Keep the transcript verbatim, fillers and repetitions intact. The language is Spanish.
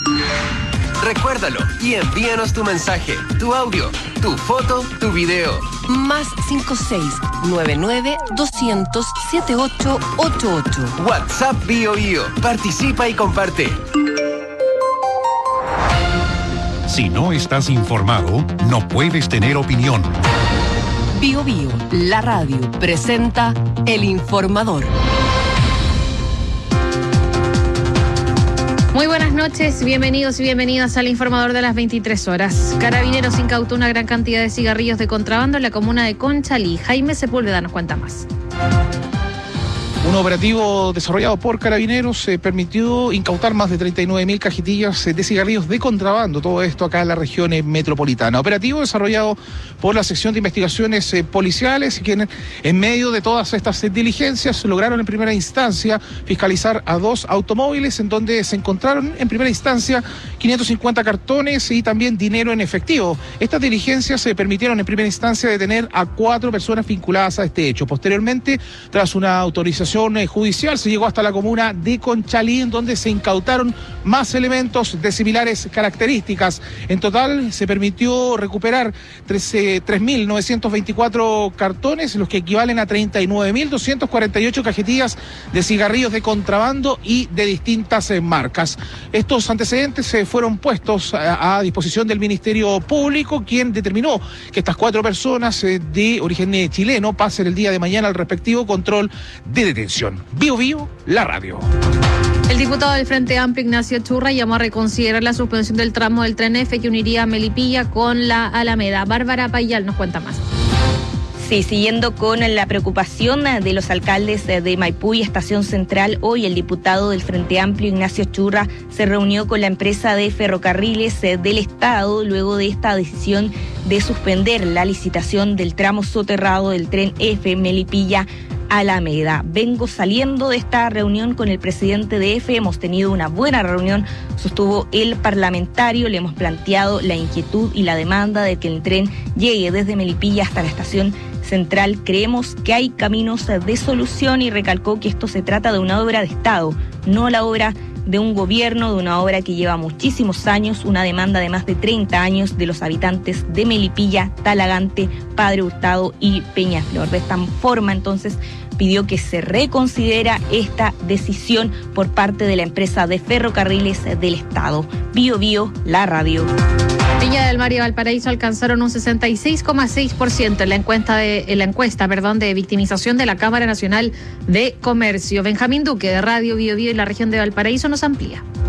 Recuérdalo y envíanos tu mensaje, tu audio, tu foto, tu video. Más cinco seis nueve nueve dos cero cero siete ocho ocho ocho. WhatsApp Bio Bio. Participa y comparte. Si no estás informado, no puedes tener opinión. Bio Bio, la radio, presenta El Informador. Muy buenas noches, bienvenidos y bienvenidas al Informador de las veintitrés horas. Carabineros incautó una gran cantidad de cigarrillos de contrabando en la comuna de Conchalí. Jaime Sepúlveda nos cuenta más. Un operativo desarrollado por Carabineros eh, permitió incautar más de treinta y nueve mil cajetillas eh, de cigarrillos de contrabando, todo esto acá en la región eh, metropolitana. Operativo desarrollado por la sección de investigaciones eh, policiales, quienes en medio de todas estas eh, diligencias lograron en primera instancia fiscalizar a dos automóviles en donde se encontraron en primera instancia quinientos cincuenta cartones y también dinero en efectivo. Estas diligencias se eh, permitieron en primera instancia detener a cuatro personas vinculadas a este hecho. Posteriormente, tras una autorización judicial, se llegó hasta la comuna de Conchalí, en donde se incautaron más elementos de similares características. En total se permitió recuperar tres mil novecientos veinticuatro cartones, los que equivalen a treinta y nueve mil doscientas cuarenta y ocho cajetillas de cigarrillos de contrabando y de distintas eh, marcas. Estos antecedentes eh, fueron puestos a, a disposición del Ministerio Público, quien determinó que estas cuatro personas eh, de origen eh, chileno pasen el día de mañana al respectivo control de detención. Bio Bio, la radio. El diputado del Frente Amplio, Ignacio Churra, llamó a reconsiderar la suspensión del tramo del tren F que uniría a Melipilla con la Alameda. Bárbara Payal nos cuenta más. Sí, siguiendo con la preocupación de los alcaldes de Maipú y Estación Central, hoy el diputado del Frente Amplio, Ignacio Churra, se reunió con la empresa de ferrocarriles del Estado luego de esta decisión de suspender la licitación del tramo soterrado del tren F Melipilla Alameda. Vengo saliendo de esta reunión con el presidente de E F E, hemos tenido una buena reunión, sostuvo el parlamentario, le hemos planteado la inquietud y la demanda de que el tren llegue desde Melipilla hasta la estación central. Creemos que hay caminos de solución y recalcó que esto se trata de una obra de Estado, no la obra de un gobierno, de una obra que lleva muchísimos años, una demanda de más de treinta años de los habitantes de Melipilla, Talagante, Padre Hurtado y Peñaflor. De esta forma, entonces, pidió que se reconsidera esta decisión por parte de la empresa de ferrocarriles del Estado. Bio Bio, la radio. Viña del Mar y Valparaíso alcanzaron un sesenta y seis coma seis por ciento en la encuesta de en la encuesta, perdón, de victimización de la Cámara Nacional de Comercio. Benjamín Duque, de Radio Bio Bio y la región de Valparaíso, nos amplía.